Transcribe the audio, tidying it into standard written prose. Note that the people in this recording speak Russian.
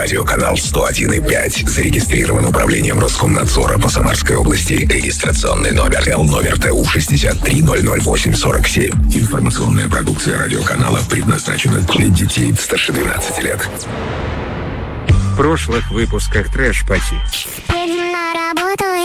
Радиоканал 101,5. Зарегистрирован управлением Роскомнадзора по Самарской области. Регистрационный номер Л-номер ТУ 63-008-47. Информационная продукция радиоканала предназначена для детей старше 12 лет. В прошлых выпусках Трэш Пати. Едем на работу